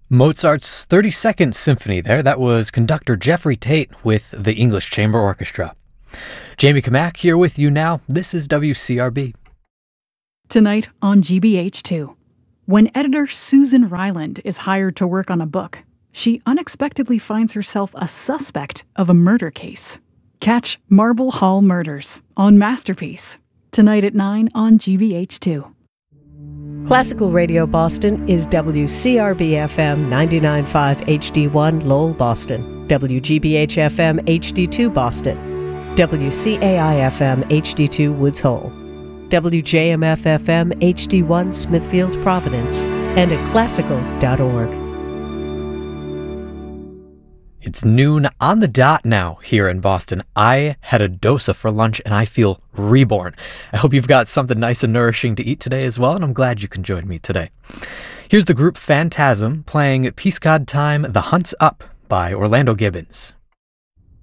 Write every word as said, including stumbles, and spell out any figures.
Mozart's thirty-second Symphony there. That was conductor Jeffrey Tate with the English Chamber Orchestra. Jamie Kamak here with you now. This is W C R B. Tonight on G B H two. When editor Susan Ryland is hired to work on a book, she unexpectedly finds herself a suspect of a murder case. Catch Marble Hall Murders on Masterpiece. Tonight at nine on G B H two. Classical Radio Boston is W C R B F M ninety-nine point five H D one Lowell, Boston, W G B H F M H D two Boston, W C A I F M H D two Woods Hole, W J M F F M H D one Smithfield, Providence, and at classical dot org. It's noon on the dot now here in Boston. I had a dosa for lunch and I feel reborn. I hope you've got something nice and nourishing to eat today as well, and I'm glad you can join me today. Here's the group Phantasm playing Peace God Time, The Hunt's Up by Orlando Gibbons.